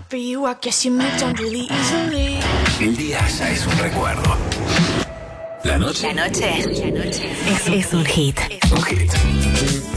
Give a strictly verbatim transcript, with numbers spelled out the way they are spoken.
For you, I guess you moved on really easily. El día ya es un recuerdo. La noche. La noche. La noche. Es, es un hit. Un hit.